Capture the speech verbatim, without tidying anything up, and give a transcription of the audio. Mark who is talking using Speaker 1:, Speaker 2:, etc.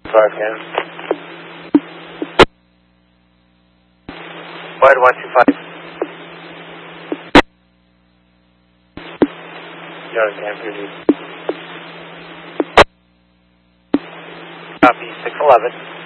Speaker 1: five ten. Wide one two five. Yard ten fifty. Copy six eleven.